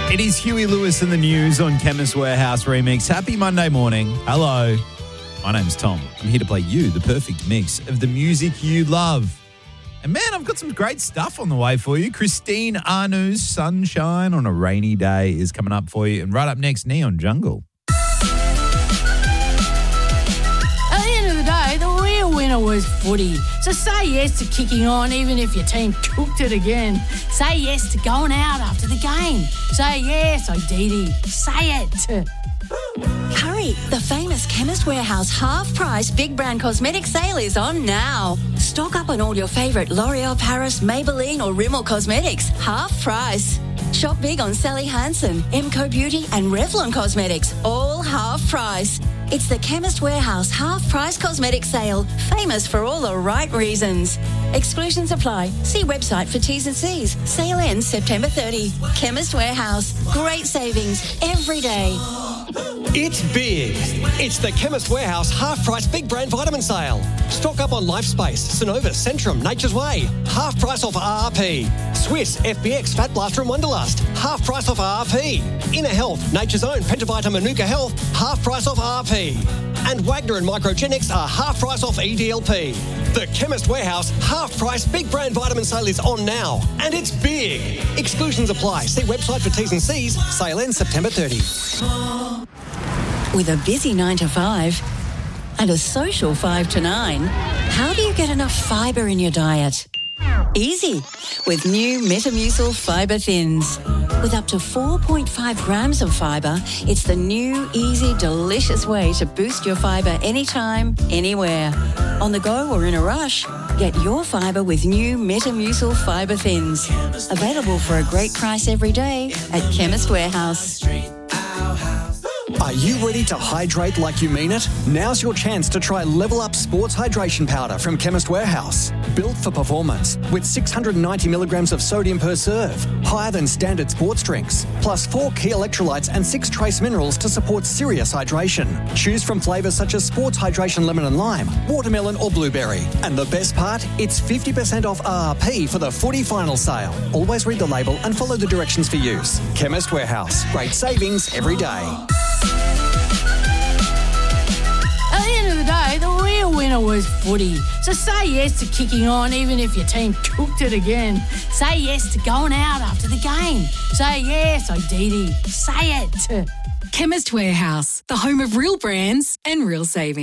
It is Huey Lewis in the news on Chemist Warehouse Remix. Happy Monday morning. Hello. My name's Tom. I'm here to play you the perfect mix of the music you love. And man, I've got some great stuff on the way for you. Christine Anu's Sunshine on a Rainy Day is coming up for you. And right up next, Neon Jungle. At the end of the day, the real winner was footy. So say yes to kicking on even if your team cooked it again. Say yes to going out after the game. Say yes, Odidi. Say it. Hurry, the famous Chemist Warehouse half-price big brand cosmetic sale is on now. Stock up on all your favourite L'Oreal Paris, Maybelline or Rimmel cosmetics, half price. Shop big on Sally Hansen, Emco Beauty and Revlon Cosmetics, all half price. It's the Chemist Warehouse half-price cosmetic sale, famous for all the right reasons. Exclusions apply. See website for T's and C's. Sale ends September 30. Chemist Warehouse. Great savings every day. It's big. It's the Chemist Warehouse half-price big brand vitamin sale. Stock up on Lifespace, Synovus, Centrum, Nature's Way. Half price off RRP. Swiss, FBX, Fat Blaster and Wonderlust. Half price off RRP. Inner Health, Nature's Own, Pentavita, Manuka Health. Half price off RRP. And Wagner and Microgenics are half price off EDLP. The Chemist Warehouse half-price big brand vitamin sale is on now. And it's big. Exclusions apply. See website for T's and C's. Sale ends September 30. With a busy 9 to 5 and a social 5 to 9, how do you get enough fibre in your diet? Easy, with new Metamucil Fibre Thins. With up to 4.5 grams of fibre, it's the new, easy, delicious way to boost your fibre anytime, anywhere. On the go or in a rush, get your fibre with new Metamucil Fibre Thins. Available for a great price every day at Chemist Warehouse. Are you ready to hydrate like you mean it? Now's your chance to try Level Up Sports Hydration Powder from Chemist Warehouse. Built for performance, with 690 milligrams of sodium per serve, higher than standard sports drinks, plus 4 key electrolytes and 6 trace minerals to support serious hydration. Choose from flavours such as Sports Hydration Lemon and Lime, Watermelon or Blueberry. And the best part? It's 50% off RRP for the footy final sale. Always read the label and follow the directions for use. Chemist Warehouse. Great savings every day. At the end of the day, the real winner was footy. So say yes to kicking on even if your team cooked it again. Say yes to going out after the game. Say yes, Odidi. Say it. Chemist Warehouse, the home of real brands and real savings.